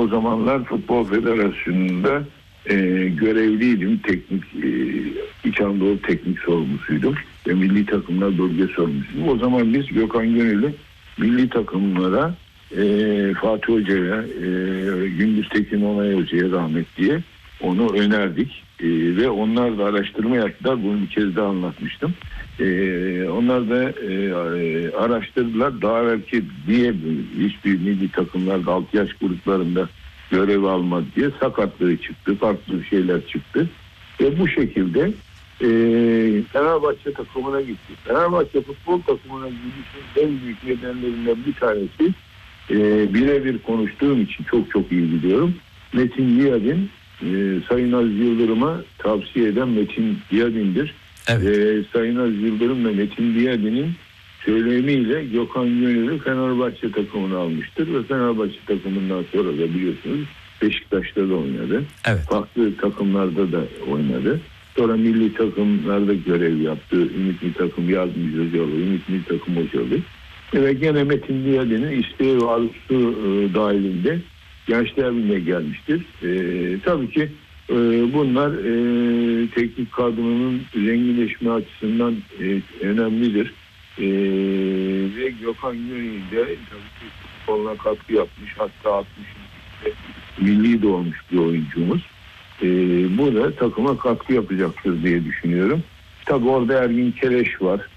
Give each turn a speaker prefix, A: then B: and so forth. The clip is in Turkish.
A: o zamanlar Futbol Federasyonu'nda görevliydim. Teknik İç Anadolu teknik sorumlusuydum ve milli takımlar bölge sorumlusuydum. O zaman biz Gökhan Gönül'ü milli takımlara Fatih Hoca'ya, Gündüz Tekin Onay Hoca'ya rahmetliye onu önerdik. Ve onlar da araştırma yaptılar. Bunu bir kez daha anlatmıştım. Onlar da araştırdılar. Daha belki diye hiçbir milli takımlarda 6 yaş gruplarında görev almadı diye sakatlığı çıktı. Farklı şeyler çıktı. Ve bu şekilde Fenerbahçe takımına gitti. Fenerbahçe futbol takımına gidişin en büyük nedenlerinden bir tanesi birebir konuştuğum için çok iyi biliyorum. Metin Diyadin, Sayın Aziz Yıldırım'a tavsiye eden Metin Diyadin'dir.
B: Evet.
A: Sayın Aziz Yıldırım ve Metin Diyadin'in söylemiyle Gökhan Gönül'ü Fenerbahçe takımına almıştır ve Fenerbahçe takımından sonra da biliyorsunuz Beşiktaş'ta da oynadı.
B: Evet.
A: Farklı takımlarda da oynadı. Sonra milli takımlarda görev yaptı. Ümit Milli Takım yardımcı hocalı, Ümit Milli Takım hocalı. Ve gene Metin Diyadin'in isteği ve arzusu dahilinde Gençler Birliği'ne gelmiştir. Tabii ki bunlar teknik kadronun zenginleşme açısından önemlidir. Ve Gökhan Gönül de tabii ki futboluna katkı yapmış. Hatta 60'ında milli doğmuş bir oyuncumuz. Bu da takıma katkı yapacaktır diye düşünüyorum. Tabii orada Ergin Keleş var.